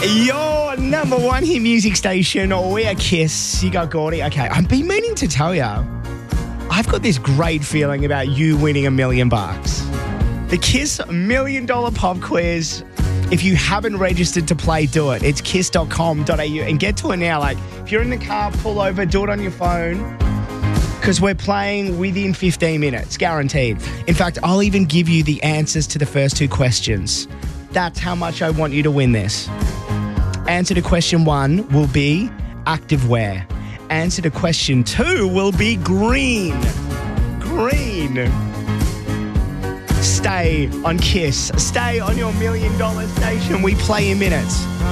Your number one hit music station, We Are Kiss. You got Gordy. Okay, I've been meaning to tell you, I've got this great feeling about you winning $1 million. The Kiss $1 Million Pop Quiz. If you haven't registered to play, do it. It's kiss.com.au and get to it now. Like, if you're in the car, pull over, do it on your phone. Because we're playing within 15 minutes, guaranteed. In fact, I'll even give you the answers to the first two questions. That's how much I want you to win this. Answer to question 1 will be activewear. Answer to question 2 will be green. Green. Stay on Kiss. Stay on your $1 million station. We play in minutes.